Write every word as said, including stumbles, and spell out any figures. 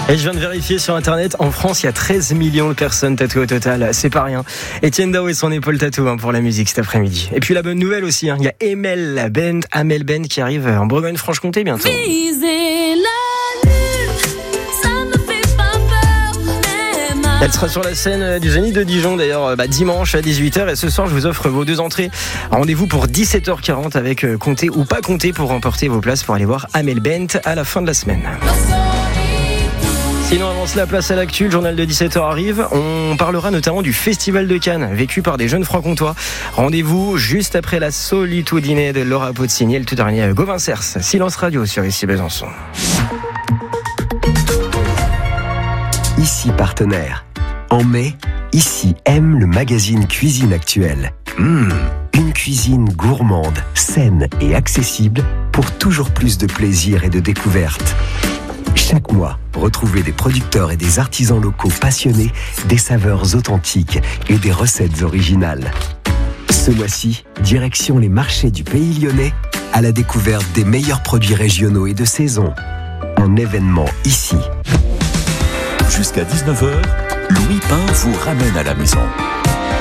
Et je viens de vérifier sur internet, en France, il y a treize millions de personnes tatouées au total. C'est pas rien. Etienne Dao et son épaule tatou hein, pour la musique cet après-midi. Et puis la bonne nouvelle aussi, hein, il y a Amel Bent, Amel Bent qui arrive en Bourgogne-Franche-Comté bientôt. Elle sera sur la scène du Zénith de Dijon d'ailleurs bah, dimanche à dix-huit heures et ce soir je vous offre vos deux entrées. Rendez-vous pour dix-sept heures quarante avec euh, Comté ou pas Comté pour remporter vos places pour aller voir Amel Bent à la fin de la semaine. Sinon, avant cela, place à l'actu, le journal de dix-sept heures arrive. On parlera notamment du Festival de Cannes, vécu par des jeunes franc-comtois. Rendez-vous juste après la solitudine de Laura Pausini, le tout dernier Gauvin Cers. Silence radio sur Ici Besançon. Ici Partenaire. En mai, Ici aime le magazine Cuisine Actuelle. Mmh, une cuisine gourmande, saine et accessible pour toujours plus de plaisir et de découverte. Chaque mois, retrouvez des producteurs et des artisans locaux passionnés, des saveurs authentiques et des recettes originales. Ce mois-ci, direction les marchés du Pays Lyonnais à la découverte des meilleurs produits régionaux et de saison. Un événement ici. Jusqu'à dix-neuf heures, Louis Pain vous ramène à la maison.